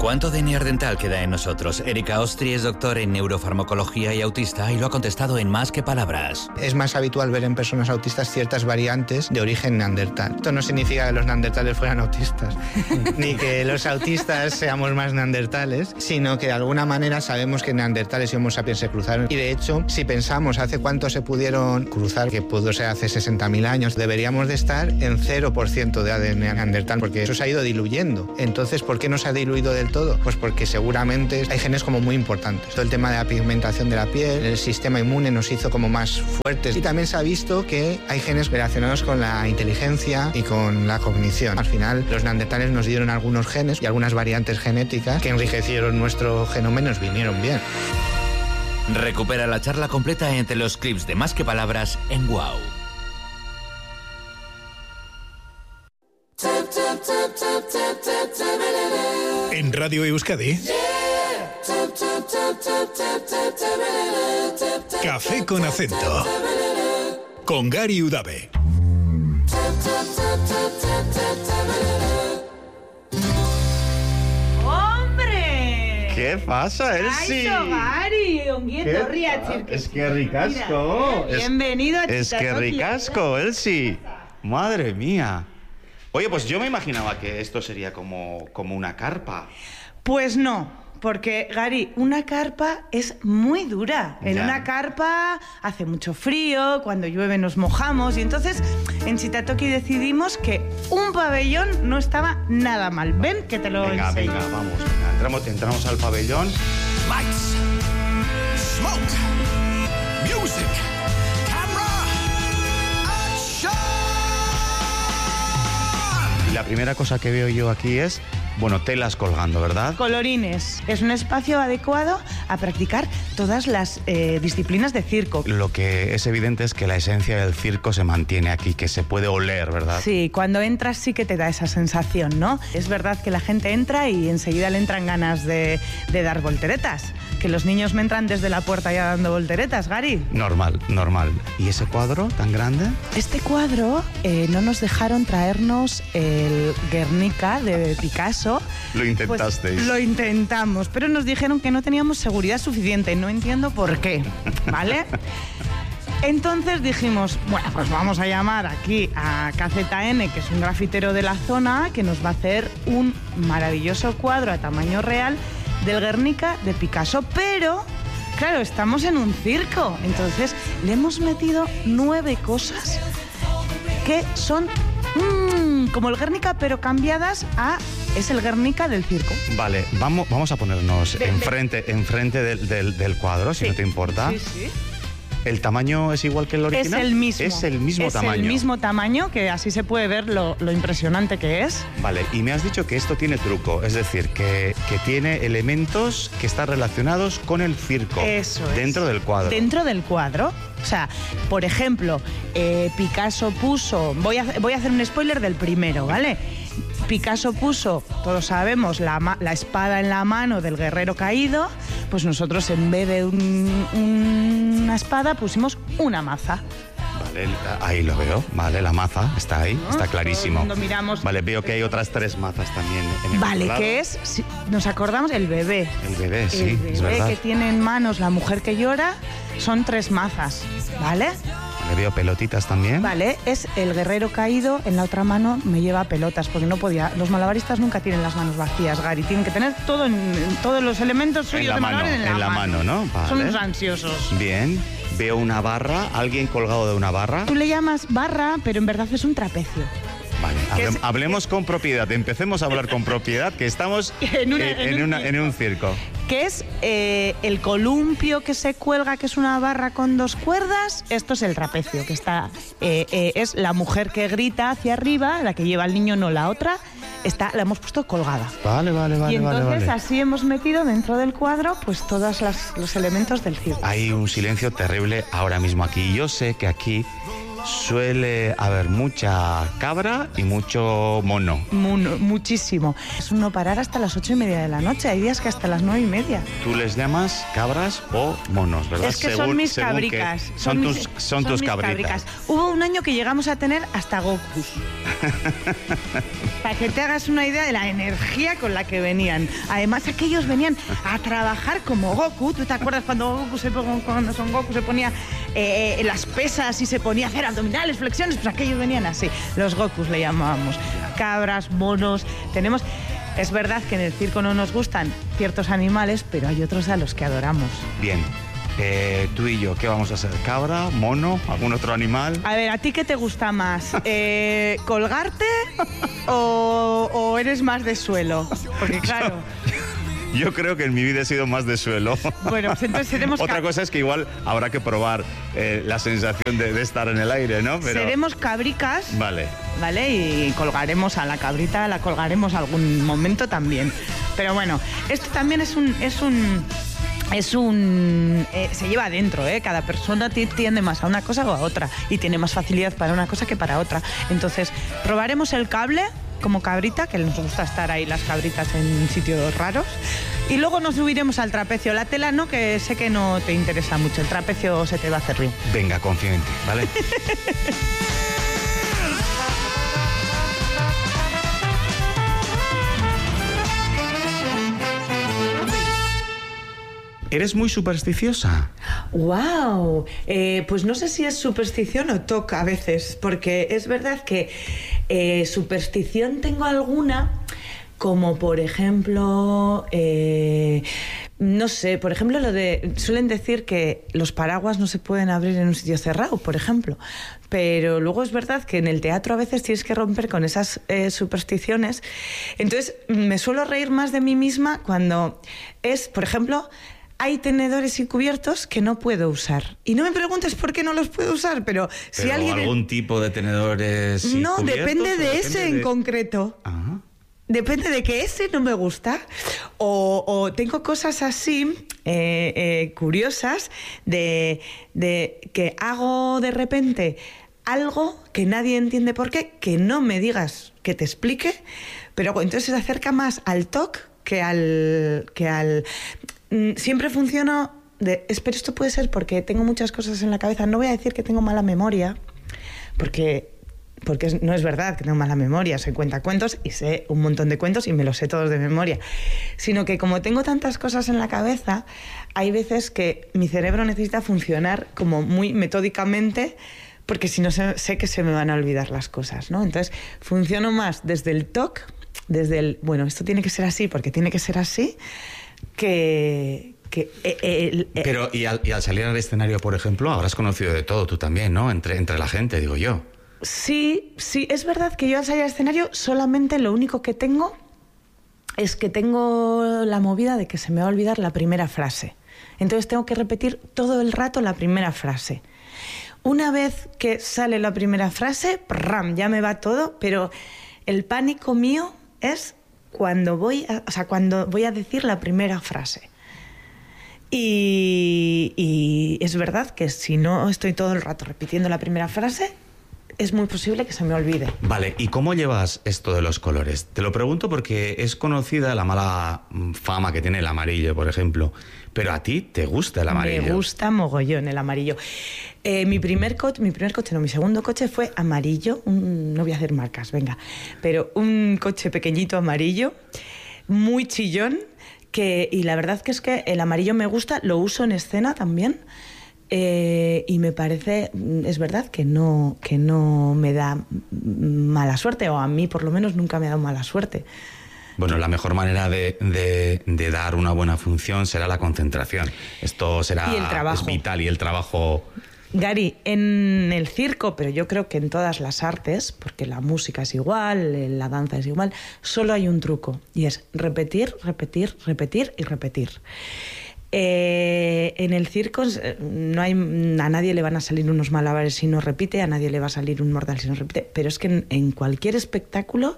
¿Cuánto de Neandertal queda en nosotros? Erika Ostri es doctor en neurofarmacología y autista y lo ha contestado en Más que Palabras. Es más habitual ver en personas autistas ciertas variantes de origen neandertal. Esto no significa que los neandertales fueran autistas, ni que los autistas seamos más neandertales, sino que de alguna manera sabemos que neandertales y homo sapiens se cruzaron. Y de hecho, si pensamos hace cuánto se pudieron cruzar, que pudo ser hace 60.000 años, deberíamos de estar en 0% de ADN neandertal, porque eso se ha ido diluyendo. Entonces, ¿por qué no se ha diluido del todo? Pues porque seguramente hay genes como muy importantes. Todo el tema de la pigmentación de la piel, el sistema inmune nos hizo como más fuertes. Y también se ha visto que hay genes relacionados con la inteligencia y con la cognición. Al final, los neandertales nos dieron algunos genes y algunas variantes genéticas que enriquecieron nuestro genoma y nos vinieron bien. Recupera la charla completa entre los clips de Más que Palabras en WOW. En Radio Euskadi, Café con Acento, con Gary Udave. ¡Hombre! ¿Qué pasa, Elsie? Gary, onguieto, riachi. Es que ricasco. Mira, bienvenido a Es que ricasco, Elsie. Madre mía. Oye, pues yo me imaginaba que esto sería como una carpa. Pues no, porque, Gary, una carpa es muy dura. En una carpa hace mucho frío, cuando llueve nos mojamos, y entonces en Chitatoki decidimos que un pabellón no estaba nada mal. Ven, que te lo enseño. Venga, vamos. Venga. Entramos al pabellón. Lights, smoke, music, camera, action. Y la primera cosa que veo yo aquí es, bueno, telas colgando, ¿verdad? Colorines. Es un espacio adecuado a practicar todas las disciplinas de circo. Lo que es evidente es que la esencia del circo se mantiene aquí, que se puede oler, ¿verdad? Sí, cuando entras sí que te da esa sensación, ¿no? Es verdad que la gente entra y enseguida le entran ganas de dar volteretas. Que los niños me entran desde la puerta ya dando volteretas, Gary. Normal. ¿Y ese cuadro tan grande? Este cuadro no nos dejaron traernos el Guernica de Picasso. Lo intentasteis. Pues lo intentamos, pero nos dijeron que no teníamos seguridad suficiente. No entiendo por qué, ¿vale? Entonces dijimos, bueno, pues vamos a llamar aquí a KZN, que es un grafitero de la zona, que nos va a hacer un maravilloso cuadro a tamaño real del Guernica de Picasso. Pero, claro, estamos en un circo. Entonces le hemos metido 9 cosas que son como el Guernica, pero cambiadas a... Es el Guernica del circo. Vale, vamos a ponernos enfrente del cuadro, si no te importa. Sí. ¿El tamaño es igual que el original? Es el mismo. Es el mismo tamaño. Es el mismo tamaño, que así se puede ver lo impresionante que es. Vale, y me has dicho que esto tiene truco, es decir, que tiene elementos que están relacionados con el circo. Eso es. Dentro del cuadro. Dentro del cuadro. O sea, por ejemplo, Picasso puso... Voy a hacer un spoiler del primero, ¿vale? Picasso puso, todos sabemos, la espada en la mano del guerrero caído. Pues nosotros, en vez de una espada, pusimos una maza. Vale, ahí lo veo. Vale, la maza está ahí, ¿no? Está clarísimo. Cuando miramos, vale, veo que hay otras 3 mazas también en el Vale, lado. que es, si nos acordamos, el bebé. El bebé, sí, el bebé es verdad. que tiene en manos la mujer que llora, son 3 mazas, ¿vale? Le veo pelotitas también. Vale, es el guerrero caído, en la otra mano me lleva pelotas, porque no podía. Los malabaristas nunca tienen las manos vacías, Gary. Tienen que tener todos los elementos suyos de malabar en la mano, ¿no? Vale. Son unos ansiosos. Bien. Veo una barra, alguien colgado de una barra. Tú le llamas barra, pero en verdad es un trapecio. Vale, hablemos con propiedad. Empecemos a hablar con propiedad, que estamos en un circo. Que es el columpio que se cuelga, que es una barra con 2 cuerdas. Esto es el trapecio, que está es la mujer que grita hacia arriba, la que lleva al niño, no la otra. La hemos puesto colgada. Vale. Y entonces así hemos metido dentro del cuadro pues todos los elementos del circo. Hay un silencio terrible ahora mismo aquí. Yo sé que aquí suele haber mucha cabra y mucho mono. Muchísimo. Es un no parar hasta las 8:30 de la noche. Hay días que hasta las 9:30. Tú les llamas cabras o monos, ¿verdad? Es que son mis cabricas. Son tus cabritas. Hubo un año que llegamos a tener hasta Gokus. Para que te hagas una idea de la energía con la que venían. Además, aquellos venían a trabajar como Goku. ¿Tú te acuerdas cuando Son Goku se ponía las pesas y se ponía a hacer abdominales, flexiones? Pues aquellos venían así. Los Gokus le llamábamos. Cabras, monos. Es verdad que en el circo no nos gustan ciertos animales, pero hay otros a los que adoramos. Bien. Tú y yo, ¿qué vamos a hacer? ¿Cabra? ¿Mono? ¿Algún otro animal? A ver, ¿a ti qué te gusta más? ¿Colgarte o eres más de suelo? Porque claro... Yo creo que en mi vida he sido más de suelo. Bueno, pues entonces seremos... Otra cosa es que igual habrá que probar la sensación de estar en el aire, ¿no? Pero... Seremos cabricas. Vale. Vale, y colgaremos a la cabrita, la colgaremos algún momento también. Pero bueno, esto también se lleva adentro, ¿eh? Cada persona tiende más a una cosa o a otra y tiene más facilidad para una cosa que para otra. Entonces, probaremos el cable como cabrita, que nos gusta estar ahí las cabritas en sitios raros, y luego nos subiremos al trapecio. La tela no, que sé que no te interesa mucho, el trapecio se te va a hacer bien. Venga, confío en ti, ¿vale? ¿Eres muy supersticiosa? ¡Wow! Pues no sé si es superstición o TOC a veces, porque es verdad que superstición tengo alguna, como por ejemplo... no sé, por ejemplo, suelen decir que los paraguas no se pueden abrir en un sitio cerrado, por ejemplo. Pero luego es verdad que en el teatro a veces tienes que romper con esas supersticiones. Entonces, me suelo reír más de mí misma cuando es, por ejemplo... Hay tenedores y cubiertos que no puedo usar. Y no me preguntes por qué no los puedo usar, pero si alguien... ¿Algún tipo de tenedores y no, cubiertos? Depende de ese en concreto. Ajá. Depende de que ese no me gusta. O tengo cosas así curiosas de que hago de repente algo que nadie entiende por qué, que no me digas que te explique, pero entonces se acerca más al TOC que al siempre funciono pero esto puede ser porque tengo muchas cosas en la cabeza. No voy a decir que tengo mala memoria, porque no es verdad que tengo mala memoria. Soy cuentacuentos y sé un montón de cuentos y me los sé todos de memoria. Sino que como tengo tantas cosas en la cabeza, hay veces que mi cerebro necesita funcionar como muy metódicamente, porque si no sé que se me van a olvidar las cosas, ¿no? Entonces funciono más desde el TOC, desde el, bueno, esto tiene que ser así porque tiene que ser así, Pero y al salir al escenario, por ejemplo, habrás conocido de todo tú también, ¿no? Entre la gente, digo yo. Sí, es verdad que yo al salir al escenario solamente lo único que tengo es que tengo la movida de que se me va a olvidar la primera frase. Entonces tengo que repetir todo el rato la primera frase. Una vez que sale la primera frase, ¡pram!, ya me va todo, pero el pánico mío es cuando voy a decir la primera frase. Y es verdad que si no estoy todo el rato repitiendo la primera frase, es muy posible que se me olvide. Vale, ¿y cómo llevas esto de los colores? Te lo pregunto porque es conocida la mala fama que tiene el amarillo, por ejemplo. Pero a ti te gusta el amarillo. Me gusta mogollón el amarillo. Mi segundo coche fue amarillo. No voy a hacer marcas, venga. Pero un coche pequeñito amarillo, muy chillón. Y la verdad que es que el amarillo me gusta, lo uso en escena también. Y me parece, es verdad que no me da mala suerte, o a mí por lo menos nunca me ha dado mala suerte. Bueno, la mejor manera de dar una buena función será la concentración. Esto será y el trabajo. Es vital, y el trabajo. Gary, en el circo, pero yo creo que en todas las artes, porque la música es igual, la danza es igual, solo hay un truco, y es repetir, repetir, repetir y repetir. En el circo a nadie le van a salir unos malabares si no repite, a nadie le va a salir un mortal si no repite, pero es que en cualquier espectáculo,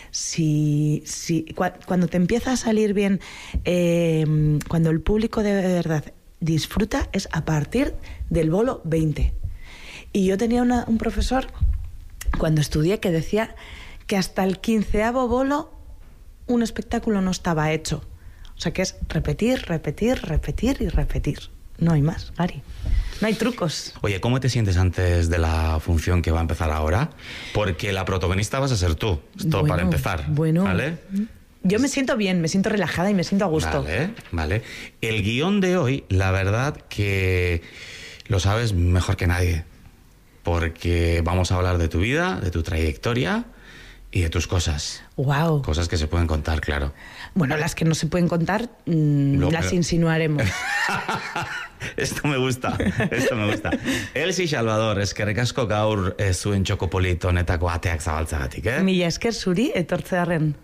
cuando te empieza a salir bien, cuando el público de verdad disfruta, es a partir del bolo 20. Y yo tenía un profesor, cuando estudié, que decía que hasta el 15º bolo un espectáculo no estaba hecho. O sea, que es repetir, repetir, repetir y repetir. No hay más, Gary. No hay trucos. Oye, ¿cómo te sientes antes de la función que va a empezar ahora? Porque la protagonista vas a ser tú. Esto para empezar. Bueno. ¿Vale? Yo me siento bien, me siento relajada y me siento a gusto. Vale. El guión de hoy, la verdad que lo sabes mejor que nadie. Porque vamos a hablar de tu vida, de tu trayectoria y de tus cosas. Wow. Cosas que se pueden contar, claro. Bueno, las que no se pueden contar, las insinuaremos. Esto me gusta. Elsi Salvador, eskerrik asko gaur zuen txokopolito honetako ateak zabaltzagatik, eh? Mila esker zuri etortzearren.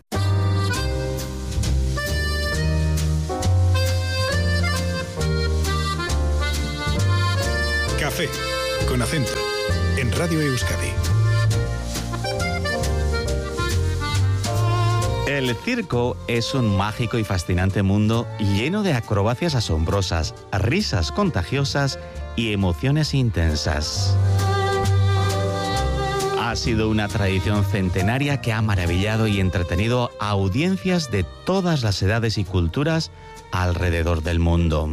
Café con acento en Radio Euskadi. El circo es un mágico y fascinante mundo lleno de acrobacias asombrosas, risas contagiosas y emociones intensas. Ha sido una tradición centenaria que ha maravillado y entretenido a audiencias de todas las edades y culturas alrededor del mundo.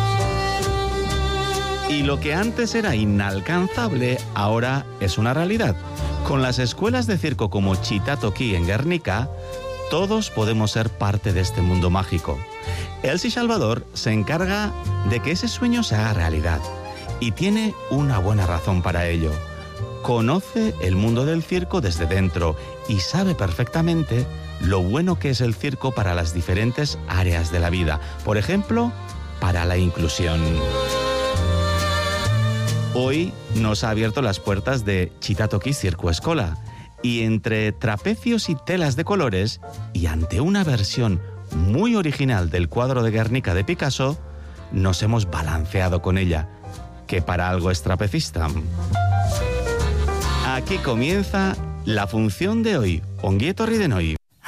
Y lo que antes era inalcanzable, ahora es una realidad. Con las escuelas de circo como Chitatoki en Guernica, todos podemos ser parte de este mundo mágico. Elsi Salvador se encarga de que ese sueño se haga realidad. Y tiene una buena razón para ello. Conoce el mundo del circo desde dentro y sabe perfectamente lo bueno que es el circo para las diferentes áreas de la vida. Por ejemplo, para la inclusión. Hoy nos ha abierto las puertas de Chitatoki Circo Escola y entre trapecios y telas de colores y ante una versión muy original del cuadro de Guernica de Picasso, nos hemos balanceado con ella, que para algo es trapecista. Aquí comienza la función de hoy. Ongi etorri denoi.